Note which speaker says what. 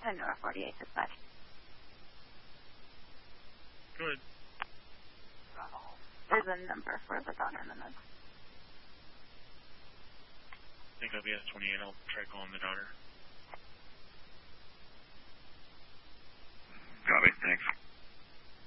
Speaker 1: Pandora 48 dispatch.
Speaker 2: Good.
Speaker 1: There's a number for the daughter in the notes.
Speaker 2: I think OBS 28, I'll try calling the daughter.